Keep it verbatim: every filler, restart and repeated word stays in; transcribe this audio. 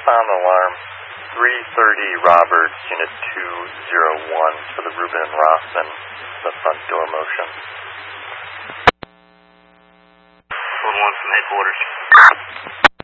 sound alarm. three thirty Roberts, Unit two oh one for the Reuben and Rothman, the front door motion. Code one from headquarters.